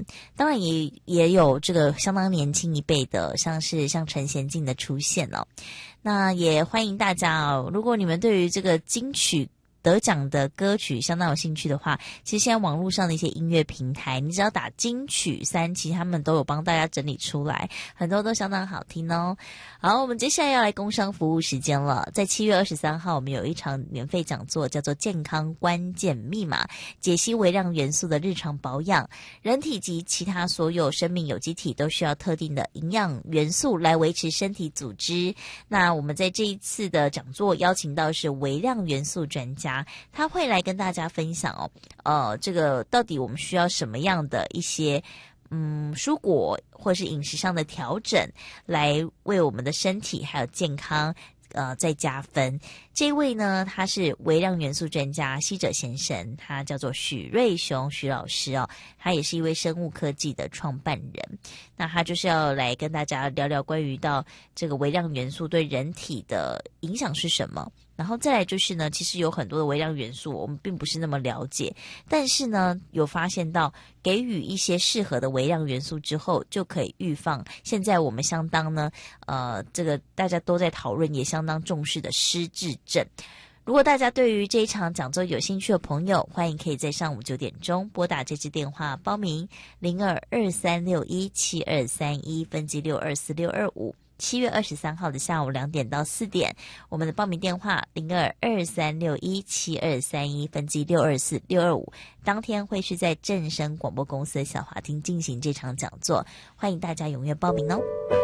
当然也有这个相当年轻一辈的，像陈贤进的出现哦。那也欢迎大家哦，如果你们对于这个金曲得奖的歌曲相当有兴趣的话，其实现在网络上的一些音乐平台，你只要打金曲3，其实他们都有帮大家整理出来，很多都相当好听哦。好，我们接下来要来工商服务时间了。在7月23号，我们有一场免费讲座，叫做健康关键密码，解析微量元素的日常保养。人体及其他所有生命有机体都需要特定的营养元素来维持身体组织。那我们在这一次的讲座邀请到是微量元素专家，他会来跟大家分享这个到底我们需要什么样的一些蔬果或是饮食上的调整，来为我们的身体还有健康再加分。这位呢，他是微量元素专家西者先生，他叫做许瑞雄许老师哦，他也是一位生物科技的创办人。那他就是要来跟大家聊聊关于到这个微量元素对人体的影响是什么。然后再来就是呢，其实有很多的微量元素我们并不是那么了解，但是呢有发现到给予一些适合的微量元素之后，就可以预防现在我们相当呢这个大家都在讨论也相当重视的失智症。如果大家对于这一场讲座有兴趣的朋友，欢迎可以在上午9点钟拨打这支电话报名0223617231分机624625。7月23号的下午2点到4点，我们的报名电话0223617231分机624625。当天会是在正声广播公司的小华厅进行这场讲座，欢迎大家踊跃报名哦。